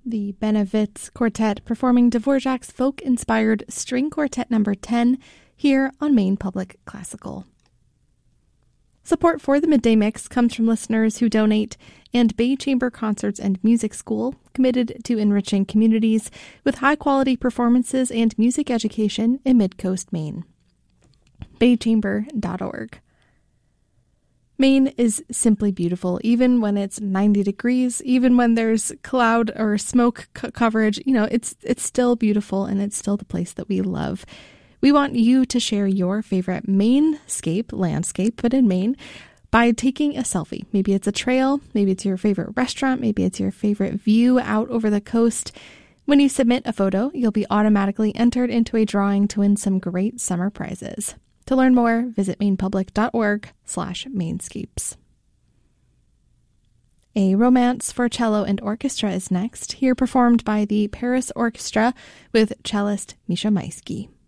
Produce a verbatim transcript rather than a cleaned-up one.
the Benevitz Quartet performing Dvorak's folk-inspired String Quartet number ten here on Maine Public Classical. Support for the Midday Mix comes from listeners who donate and Bay Chamber Concerts and Music School, committed to enriching communities with high-quality performances and music education in Mid-Coast, Maine. bay chamber dot org. Maine is simply beautiful, even when it's ninety degrees, even when there's cloud or smoke co- coverage. You know, it's it's still beautiful, and it's still the place that we love. We want you to share your favorite Mainscape landscape, but in Maine, by taking a selfie. Maybe it's a trail, maybe it's your favorite restaurant, maybe it's your favorite view out over the coast. When you submit a photo, you'll be automatically entered into a drawing to win some great summer prizes. To learn more, visit mainpublic.org slash mainscapes. A Romance for Cello and Orchestra is next, here performed by the Paris Orchestra with cellist Misha Maisky.